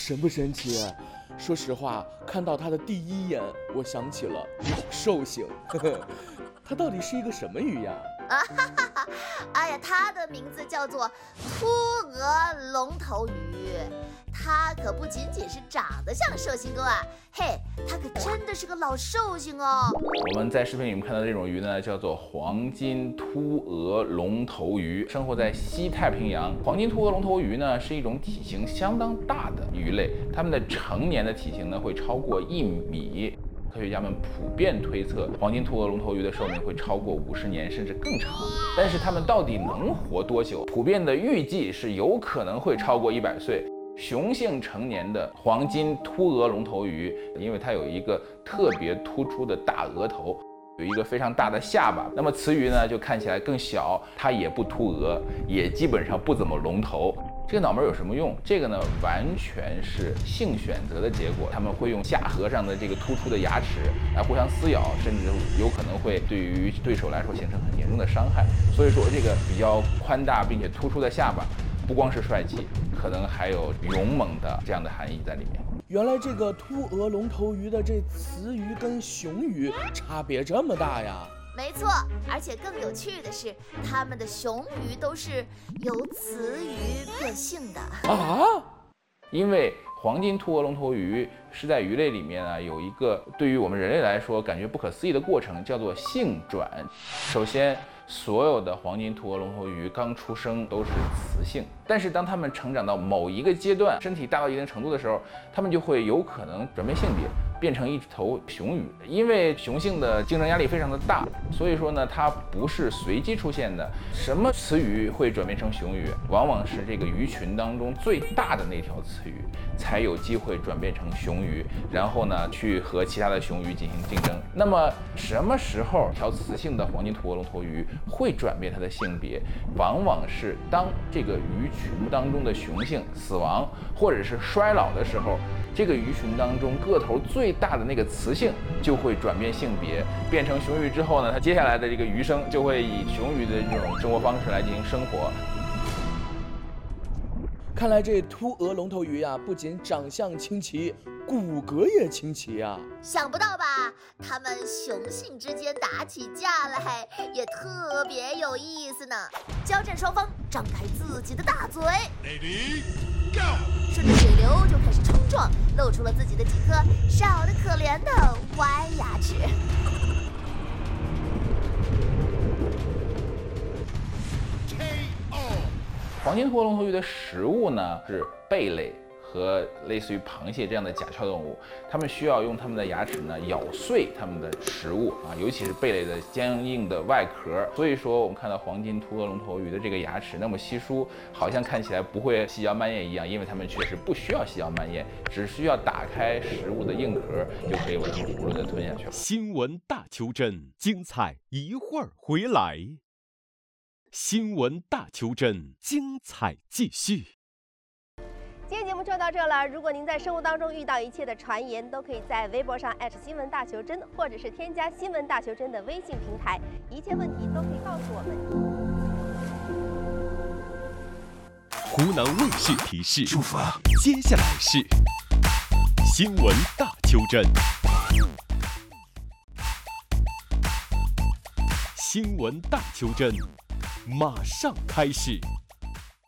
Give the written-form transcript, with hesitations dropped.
神不神奇？说实话，看到它的第一眼，我想起了老寿星。它到底是一个什么鱼呀？ 哎呀，它的名字叫做秃额龙头鱼。它可不仅仅是长得像寿星公啊，嘿，它可真的是个老寿星哦。 我们在视频里面看到这种鱼呢，叫做黄金秃额龙头鱼，生活在西太平洋。黄金秃额龙头鱼呢，是一种体型相当大的鱼类，它们的成年的体型呢会超过1米。科学家们普遍推测，黄金秃额龙头鱼的寿命会超过50年甚至更长。但是它们到底能活多久？普遍的预计是有可能会超过100岁。雄性成年的黄金秃额龙头鱼，因为它有一个特别突出的大额头，有一个非常大的下巴，那么雌鱼呢就看起来更小，它也不秃额，也基本上不怎么龙头。这个脑门有什么用？这个呢完全是性选择的结果，他们会用下颌上的这个突出的牙齿来互相撕咬，甚至有可能会对于对手来说形成很严重的伤害。所以说这个比较宽大并且突出的下巴，不光是帅气，可能还有勇猛的这样的含义在里面。 原来这个秃额龙头鱼的这雌鱼跟雄鱼差别这么大呀？ 没错，而且更有趣的是，它们的雄鱼都是由雌鱼变性的啊！ 因为黄金秃额龙头鱼是在鱼类里面呢，有一个对于我们人类来说感觉不可思议的过程，叫做性转。首先，所有的黄金秃额龙头鱼刚出生都是雌性，但是当它们成长到某一个阶段，身体大到一定程度的时候，它们就会有可能转变性别，变成一头雄鱼。因为雄性的竞争压力非常的大，所以说呢，它不是随机出现的。什么雌鱼会转变成雄鱼？往往是这个鱼群当中最大的那条雌鱼才有机会转变成雄鱼，然后呢去和其他的雄鱼进行竞争。那么什么时候一条雌性的黄金秃额龙头鱼会转变它的性别？往往是当这个鱼群当中的雄性死亡或者是衰老的时候，这个鱼群当中个头最大的那个雌性就会转变性别，变成雄鱼之后呢，它接下来的这个鱼生就会以雄鱼的这种生活方式来进行生活。 看来这秃额龙头鱼呀，不仅长相清奇，骨骼也清奇呀。 想不到吧？它们雄性之间打起架来也特别有意思呢。交战双方张开自己的大嘴，顺着水流就开始冲撞，露出了自己的几颗少得可怜的歪牙齿。 黄金秃额龙头鱼的食物呢是贝类和类似于螃蟹这样的甲壳动物，它们需要用它们的牙齿呢咬碎它们的食物啊，尤其是贝类的坚硬的外壳。所以说我们看到黄金秃额龙头鱼的这个牙齿那么稀疏，好像看起来不会细嚼慢咽一样，因为它们确实不需要细嚼慢咽，只需要打开食物的硬壳就可以完全囫囵地吞下去了。 新闻大求真，精彩一会儿回来。新闻大求真，精彩继续。 今天节目就到这了。如果您在生活当中遇到一切的传言，都可以在微博上新闻大求真，或者是添加新闻大求真的微信平台，一切问题都可以告诉我们。 湖南卫视提示：接下来是新闻大求真。新闻大求真，马上开始。